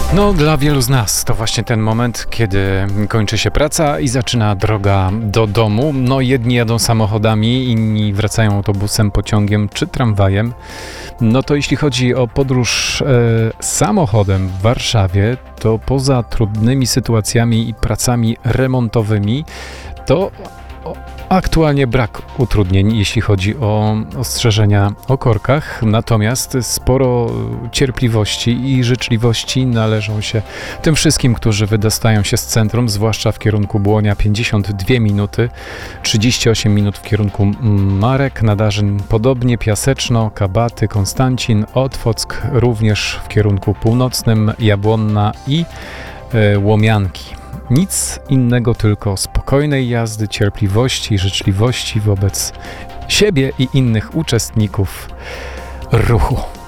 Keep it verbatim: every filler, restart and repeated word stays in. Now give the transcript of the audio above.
No, dla wielu z nas to właśnie ten moment, kiedy kończy się praca i zaczyna droga do domu. No, jedni jadą samochodami, inni wracają autobusem, pociągiem czy tramwajem. No to jeśli chodzi o podróż e, samochodem w Warszawie, to poza trudnymi sytuacjami i pracami remontowymi, to aktualnie brak utrudnień, jeśli chodzi o ostrzeżenia o korkach, natomiast sporo cierpliwości i życzliwości należą się tym wszystkim, którzy wydostają się z centrum, zwłaszcza w kierunku Błonia pięćdziesiąt dwie minuty, trzydzieści osiem minut w kierunku Marek, Nadarzyn podobnie, Piaseczno, Kabaty, Konstancin, Otwock również w kierunku północnym, Jabłonna i e, Łomianki. Nic innego, tylko spokojnej jazdy, cierpliwości i życzliwości wobec siebie i innych uczestników ruchu.